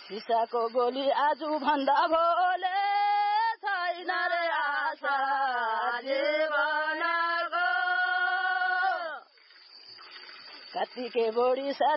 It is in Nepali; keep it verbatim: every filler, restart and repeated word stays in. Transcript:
सिसाको गोली आज भन्दा भोले छैन रे आशा जीवनको कतिकै बढी